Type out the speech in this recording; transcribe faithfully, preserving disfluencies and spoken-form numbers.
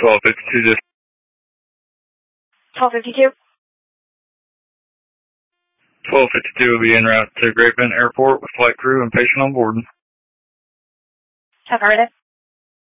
twelve fifty-two, this. twelve fifty-two? twelve fifty-two will be en route to Great Bend Airport with flight crew and patient on board. Affirmative.